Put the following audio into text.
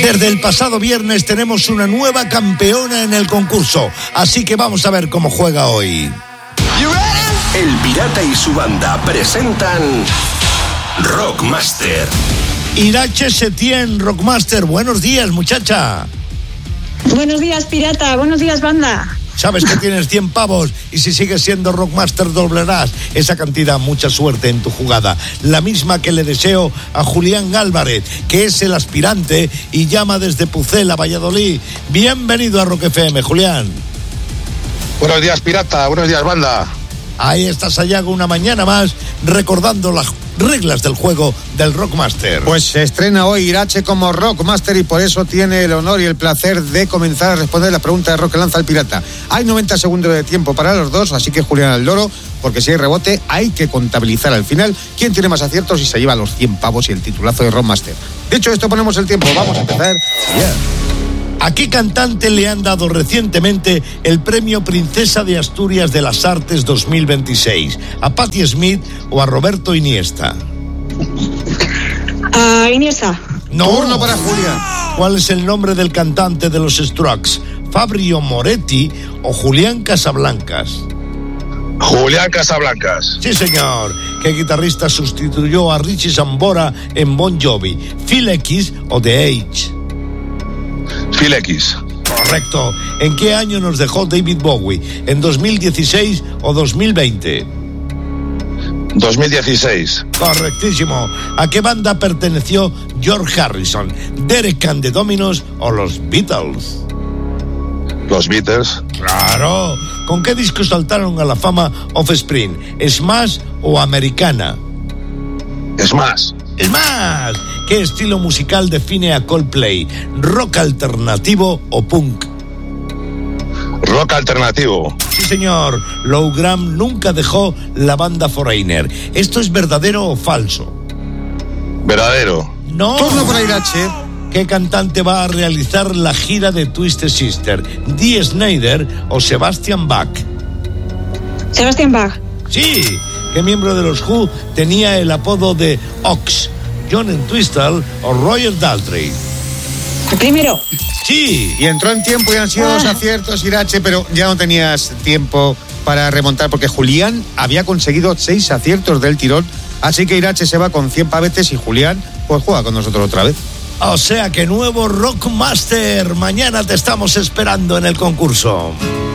Desde el pasado viernes tenemos una nueva campeona en el concurso, así que vamos a ver cómo juega hoy. El Pirata y su banda presentan Rockmaster. Irache Setién, Rockmaster, buenos días, muchacha. Buenos días, Pirata, buenos días, banda. Sabes que tienes 100 pavos y si sigues siendo Rockmaster doblarás esa cantidad. Mucha suerte en tu jugada. La misma que le deseo a Julián Álvarez, que es el aspirante y llama desde Pucela, Valladolid. Bienvenido a Rock FM, Julián. Buenos días, Pirata, buenos días, banda. Ahí estás, Ayago, una mañana más recordando las reglas del juego del Rockmaster. Pues se estrena hoy Irache como Rockmaster y por eso tiene el honor y el placer de comenzar a responder la pregunta de rock que lanza el Pirata. Hay 90 segundos de tiempo para los dos, así que Julián al loro, porque si hay rebote hay que contabilizar al final quién tiene más aciertos y se lleva los 100 pavos y el titulazo de Rockmaster. Dicho esto, ponemos el tiempo, vamos a empezar. ¿A qué cantante le han dado recientemente el premio Princesa de Asturias de las Artes 2026? ¿A Patti Smith o a Roberto Iniesta? Iniesta. No. Turno para Julián. ¿Cuál es el nombre del cantante de los Strokes? ¿Fabio Moretti o Julián Casablancas? Julián Casablancas. Sí, señor. ¿Qué guitarrista sustituyó a Richie Sambora en Bon Jovi? ¿Phil X o The Age? Phil X. Correcto. ¿En qué año nos dejó David Bowie? ¿En 2016 o 2020? 2016. Correctísimo. ¿A qué banda perteneció George Harrison? ¿Derek and the Dominos o los Beatles? Los Beatles. Claro. ¿Con qué disco saltaron a la fama Offspring? ¿Smash o Americana? Smash. ¡Smash! ¿Qué estilo musical define a Coldplay? ¿Rock alternativo o punk? Rock alternativo. Sí, señor. Lou Gramm nunca dejó la banda Foreigner. ¿Esto es verdadero o falso? Verdadero. No. Turno para Irache. ¿Qué cantante va a realizar la gira de Twisted Sister? ¿Dee Snider o Sebastian Bach? Sebastian Bach. Sí. ¿Qué miembro de los Who tenía el apodo de Ox? ¿John Entwistle o Roger Daltrey? El primero. Sí. Y entró en tiempo y han sido 2 aciertos, Irache, pero ya no tenías tiempo para remontar porque Julián había conseguido 6 aciertos del tirón. Así que Irache se va con 100 pavetes y Julián pues juega con nosotros otra vez. O sea que nuevo Rockmaster. Mañana te estamos esperando en el concurso.